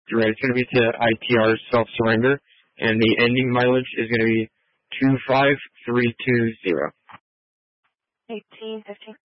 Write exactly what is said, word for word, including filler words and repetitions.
You're right. It's going to be to I T R self-surrender, and the ending mileage is going to be two five three two zero. eighteen fifteen.